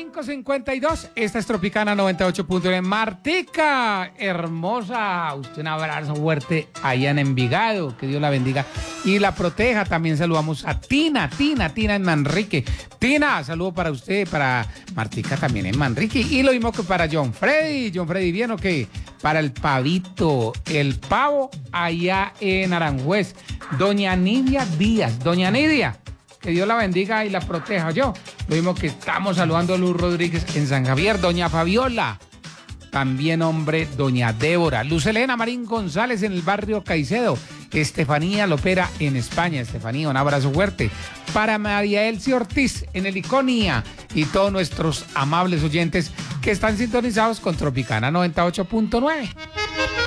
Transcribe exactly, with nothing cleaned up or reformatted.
cinco cincuenta y dos, esta es Tropicana noventa y ocho punto nueve. Martica, hermosa, usted un abrazo fuerte allá en Envigado, que Dios la bendiga y la proteja. También saludamos a Tina, Tina, Tina en Manrique. Tina, saludo para usted, para Martica también en Manrique. Y lo mismo que para John Freddy, John Freddy, ¿bien o qué? Para el pavito, el pavo allá en Aranjuez. Doña Nidia Díaz, Doña Nidia, que Dios la bendiga y la proteja. Yo, lo mismo que estamos saludando a Luz Rodríguez en San Javier. Doña Fabiola, también hombre, Doña Débora. Luz Elena Marín González en el barrio Caicedo. Estefanía Lopera en España. Estefanía, un abrazo fuerte. Para María Elsie Ortiz en el Iconia y todos nuestros amables oyentes que están sintonizados con Tropicana noventa y ocho punto nueve.